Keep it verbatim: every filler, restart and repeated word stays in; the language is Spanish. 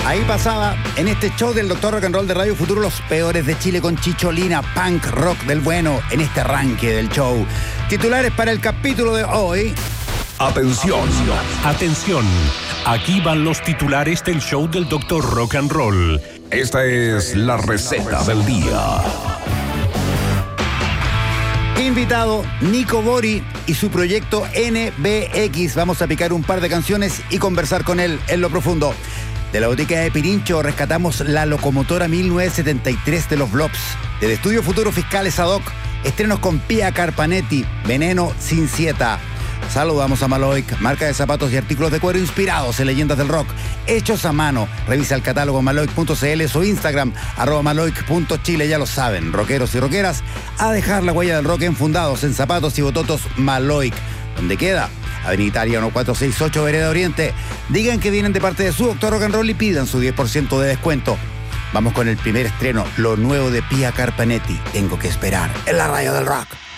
Ahí pasaba, en este show del Doctor Rock and Roll de Radio Futuro, los peores de Chile con Chicholina, punk rock del bueno, en este arranque del show. Titulares para el capítulo de hoy. Atención. Atención. Aquí van los titulares del show del Doctor Rock and Roll. Esta es la receta del día. Invitado Nico Bori y su proyecto N B X. Vamos a picar un par de canciones y conversar con él en lo profundo. De la botica de Pirincho rescatamos la locomotora mil novecientos setenta y tres de los Blobs. Del Estudio Futuro Fiscales ad hoc, estrenos con Pia Carpanetti, Veneno sin Sieta. Saludamos a Maloic, marca de zapatos y artículos de cuero inspirados en leyendas del rock, hechos a mano. Revisa el catálogo maloic punto c l, su Instagram, arroba maloic punto chile. Ya lo saben, rockeros y rockeras, a dejar la huella del rock enfundados en zapatos y bototos Maloic. ¿Dónde queda? Avenida Italia uno cuatro seis ocho, Vereda Oriente. Digan que vienen de parte de su Doctor Rock and Roll y pidan su diez por ciento de descuento. Vamos con el primer estreno, lo nuevo de Pia Carpanetti, Tengo que esperar, en la radio del rock.